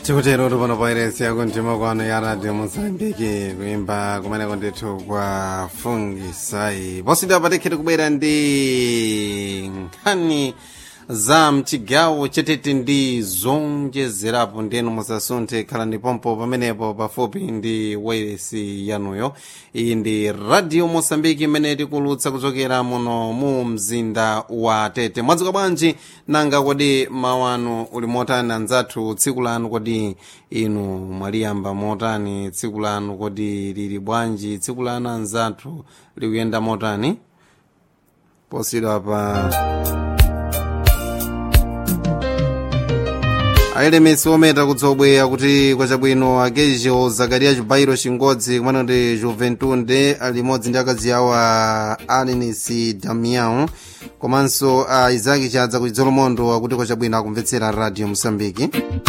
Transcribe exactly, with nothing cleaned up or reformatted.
tikutero tupano pairesi yako mtima kwano ya radio Mozambique kuimba kumene kondethu kwa fungisai posidwa patekhete kubwera ndi nkhani za mchigawo chetete ndi zonjezerapo ndenu musasunthe khala ndipompo pamenepo pafupi ndi wairesi yanuyo. Iyi ndi radio Mozambique imene tikulutsa kuchokera muno mu mzinda wa Tete. Mwadzuka bwanji nanga kodi mawanu uli motani anzathu tsiku lanu kodi inu mwaliyamba motani tsiku lanu kodi lili bwanji tsiku lanu anzathu likuyenda motani posidwa pa ailemesi ometa kutsobweya kuti kwachabwino akejo Zakaria Chibairo Chingodzi kumene ndi Juventude ali modzi ndi akazi awo a Alinisi Damião komanso a Isaac Chadza ku Dzolomondo akuti kwachabwino akumvetsera radio Mozambique.